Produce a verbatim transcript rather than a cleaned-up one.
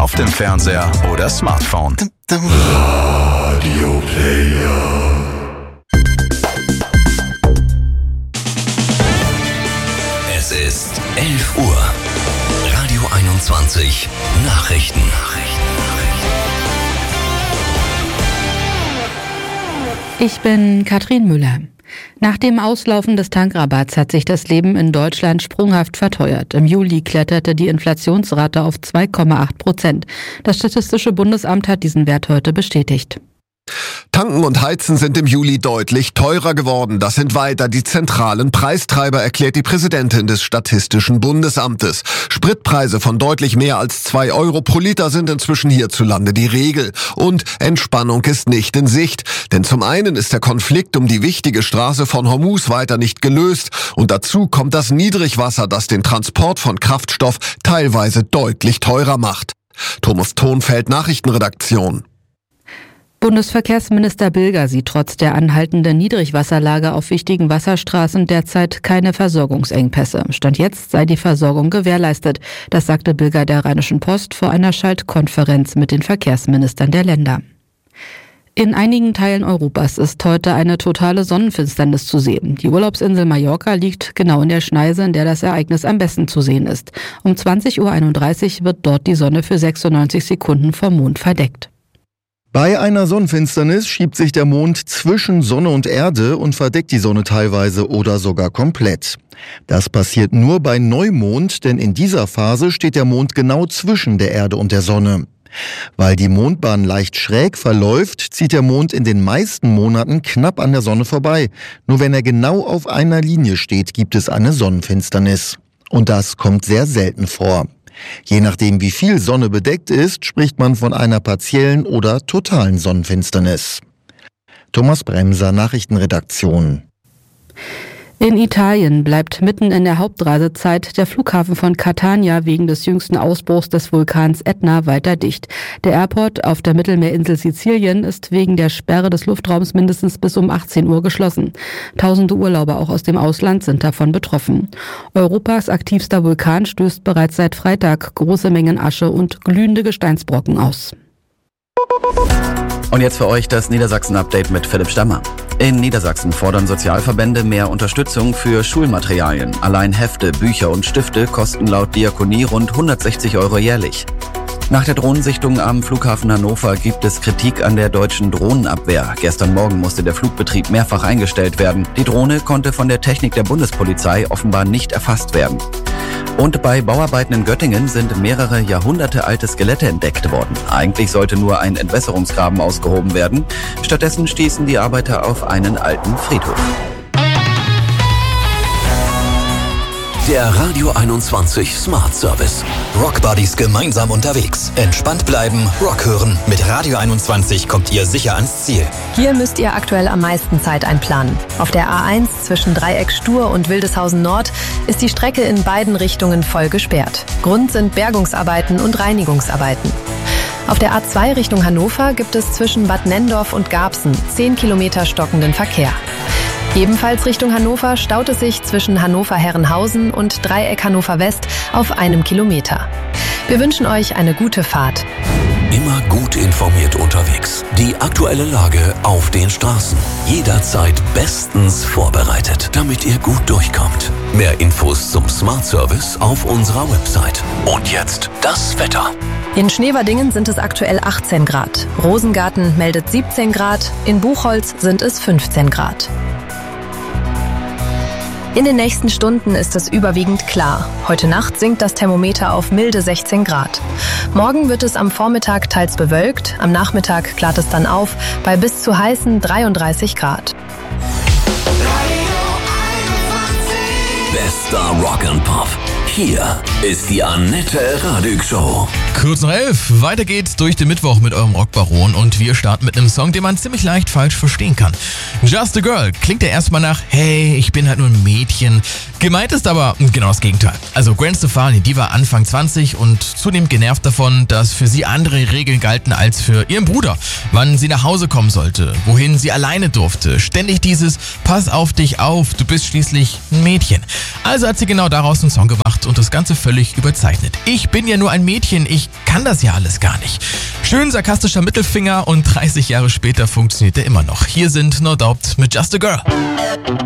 auf dem Fernseher oder Smartphone. Radio Player. Es ist elf Uhr. Radio einundzwanzig Nachrichten. Ich bin Katrin Müller. Nach dem Auslaufen des Tankrabatts hat sich das Leben in Deutschland sprunghaft verteuert. Im Juli kletterte die Inflationsrate auf zwei Komma acht Prozent. Das Statistische Bundesamt hat diesen Wert heute bestätigt. Tanken und Heizen sind im Juli deutlich teurer geworden. Das sind weiter die zentralen Preistreiber, erklärt die Präsidentin des Statistischen Bundesamtes. Spritpreise von deutlich mehr als zwei Euro pro Liter sind inzwischen hierzulande die Regel. Und Entspannung ist nicht in Sicht. Denn zum einen ist der Konflikt um die wichtige Straße von Hormuz weiter nicht gelöst. Und dazu kommt das Niedrigwasser, das den Transport von Kraftstoff teilweise deutlich teurer macht. Thomas Thonfeld, Nachrichtenredaktion. Bundesverkehrsminister Bilger sieht trotz der anhaltenden Niedrigwasserlage auf wichtigen Wasserstraßen derzeit keine Versorgungsengpässe. Stand jetzt sei die Versorgung gewährleistet. Das sagte Bilger der Rheinischen Post vor einer Schaltkonferenz mit den Verkehrsministern der Länder. In einigen Teilen Europas ist heute eine totale Sonnenfinsternis zu sehen. Die Urlaubsinsel Mallorca liegt genau in der Schneise, in der das Ereignis am besten zu sehen ist. Um zwanzig Uhr einunddreißig wird dort die Sonne für sechsundneunzig Sekunden vom Mond verdeckt. Bei einer Sonnenfinsternis schiebt sich der Mond zwischen Sonne und Erde und verdeckt die Sonne teilweise oder sogar komplett. Das passiert nur bei Neumond, denn in dieser Phase steht der Mond genau zwischen der Erde und der Sonne. Weil die Mondbahn leicht schräg verläuft, zieht der Mond in den meisten Monaten knapp an der Sonne vorbei. Nur wenn er genau auf einer Linie steht, gibt es eine Sonnenfinsternis. Und das kommt sehr selten vor. Je nachdem, wie viel Sonne bedeckt ist, spricht man von einer partiellen oder totalen Sonnenfinsternis. Thomas Bremser, Nachrichtenredaktion. In Italien bleibt mitten in der Hauptreisezeit der Flughafen von Catania wegen des jüngsten Ausbruchs des Vulkans Etna weiter dicht. Der Airport auf der Mittelmeerinsel Sizilien ist wegen der Sperre des Luftraums mindestens bis um achtzehn Uhr geschlossen. Tausende Urlauber auch aus dem Ausland sind davon betroffen. Europas aktivster Vulkan stößt bereits seit Freitag große Mengen Asche und glühende Gesteinsbrocken aus. Und jetzt für euch das Niedersachsen-Update mit Philipp Stammer. In Niedersachsen fordern Sozialverbände mehr Unterstützung für Schulmaterialien. Allein Hefte, Bücher und Stifte kosten laut Diakonie rund hundertsechzig Euro jährlich. Nach der Drohnensichtung am Flughafen Hannover gibt es Kritik an der deutschen Drohnenabwehr. Gestern Morgen musste der Flugbetrieb mehrfach eingestellt werden. Die Drohne konnte von der Technik der Bundespolizei offenbar nicht erfasst werden. Und bei Bauarbeiten in Göttingen sind mehrere Jahrhunderte alte Skelette entdeckt worden. Eigentlich sollte nur ein Entwässerungsgraben ausgehoben werden. Stattdessen stießen die Arbeiter auf einen alten Friedhof. Der Radio einundzwanzig Smart Service. Rock Buddies gemeinsam unterwegs. Entspannt bleiben, Rock hören. Mit Radio einundzwanzig kommt ihr sicher ans Ziel. Hier müsst ihr aktuell am meisten Zeit einplanen. Auf der A eins zwischen Dreieck Stur und Wildeshausen Nord ist die Strecke in beiden Richtungen voll gesperrt. Grund sind Bergungsarbeiten und Reinigungsarbeiten. Auf der A zwei Richtung Hannover gibt es zwischen Bad Nenndorf und Garbsen zehn Kilometer stockenden Verkehr. Ebenfalls Richtung Hannover staut es sich zwischen Hannover-Herrenhausen und Dreieck Hannover West auf einem Kilometer. Wir wünschen euch eine gute Fahrt. Immer gut informiert unterwegs. Die aktuelle Lage auf den Straßen. Jederzeit bestens vorbereitet, damit ihr gut durchkommt. Mehr Infos zum Smart Service auf unserer Website. Und jetzt das Wetter. In Schneverdingen sind es aktuell achtzehn Grad. Rosengarten meldet siebzehn Grad. In Buchholz sind es fünfzehn Grad. In den nächsten Stunden ist es überwiegend klar. Heute Nacht sinkt das Thermometer auf milde sechzehn Grad. Morgen wird es am Vormittag teils bewölkt, am Nachmittag klart es dann auf bei bis zu heißen dreiunddreißig Grad. Bester Rock and Pop. Hier ist die Annette Radig Show. Kurz nach elf, weiter geht's durch den Mittwoch mit eurem Rockbaron und wir starten mit einem Song, den man ziemlich leicht falsch verstehen kann. Just a Girl klingt ja erstmal nach, hey, ich bin halt nur ein Mädchen. Gemeint ist aber genau das Gegenteil. Also Gwen Stefani, die war Anfang zwanzig und zunehmend genervt davon, dass für sie andere Regeln galten als für ihren Bruder. Wann sie nach Hause kommen sollte, wohin sie alleine durfte. Ständig dieses, pass auf dich auf, du bist schließlich ein Mädchen. Also hat sie genau daraus einen Song gemacht macht und das Ganze völlig überzeichnet. Ich bin ja nur ein Mädchen, ich kann das ja alles gar nicht. Schön sarkastischer Mittelfinger und dreißig Jahre später funktioniert er immer noch. Hier sind No Doubt mit Just a Girl.